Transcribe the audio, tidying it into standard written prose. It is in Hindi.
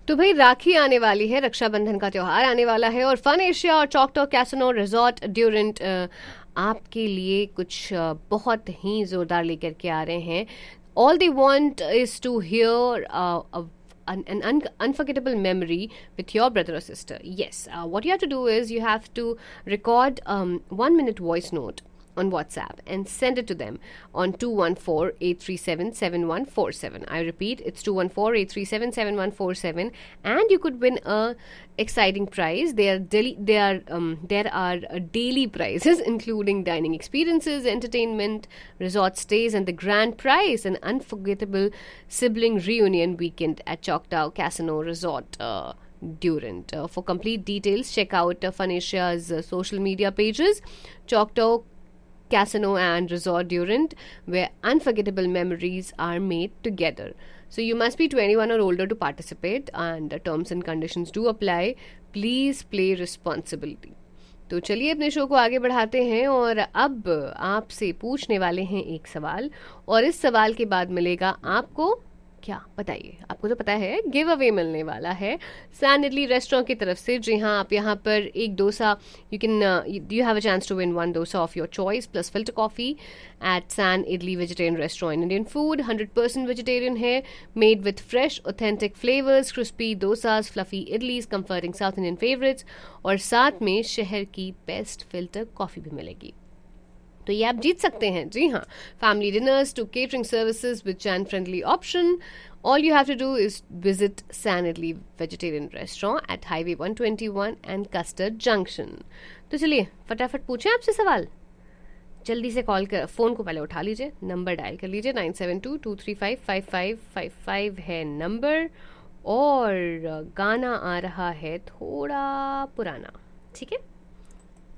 तो भाई राखी आने वाली है, रक्षाबंधन का त्योहार आने वाला है और फन एशिया और चॉकटॉ कैसिनो रिजॉर्ट ड्यूरेंट आपके लिए कुछ बहुत ही जोरदार लेकर के आ रहे हैं. All they want is to here an unforgettable memory with your brother or sister. Yes, what you have to do is you have to record 1 minute voice note on WhatsApp and send it to them on 214-837-7147. I repeat, it's 214-837-7147, and you could win a exciting prize. There are daily prizes including dining experiences, entertainment, resort stays, and the grand prize, an unforgettable sibling reunion weekend at Choctaw Casino Resort. Durant. For complete details, check out Funasia's social media pages, Choctaw Casino and Resort Durant, where unforgettable memories are made together. So you must be 21 or older to participate, and the terms and conditions do apply. Please play responsibly. तो चलिए अपने शो को आगे बढ़ाते हैं और अब आपसे पूछने वाले हैं एक सवाल, और इस सवाल के बाद मिलेगा आपको क्या, बताइए. आपको तो पता है गिव अवे मिलने वाला है सैन इडली रेस्टोरेंट की तरफ से. जी हाँ, आप यहाँ पर एक dosa, you have a chance to win one dosa of your choice plus filter coffee at San Idli Vegetarian Restaurant. Indian food 100% vegetarian है, made with fresh authentic flavors, crispy dosas, fluffy idlis, comforting South Indian favorites, और साथ में शहर की बेस्ट फिल्टर कॉफ़ी भी मिलेगी. तो ये आप जीत सकते हैं. जी हाँ, family dinners to catering services with chain friendly option. All you have to do is visit San Idli Vegetarian Restaurant at Highway 121 and Custard Junction. तो चलिए फटाफट पूछें आपसे सवाल. जल्दी से फ़ोन को पहले उठा लीजिए, नंबर डायल कर लीजिए. 9722355555 है नंबर, और गाना आ रहा है थोड़ा पुराना. ठीक है.